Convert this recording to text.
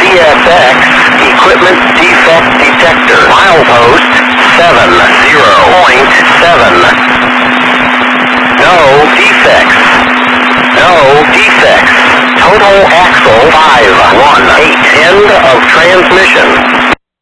CSX, equipment defect detector. Milepost 70.7. No defects. No defects. Total axle 518. End of transmission.